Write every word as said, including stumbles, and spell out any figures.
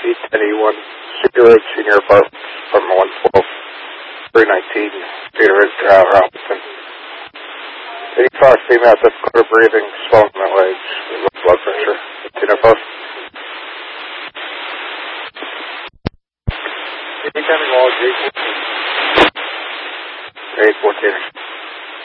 C ten E one, Cedar Ridge Senior Apartment, apartment one twelve, three nineteen, Cedar Ridge Drive, Robinson. eighty-five female, difficulty breathing, swelling in the legs, low blood pressure. Continue post. Incoming wall, J fourteen. J fourteen.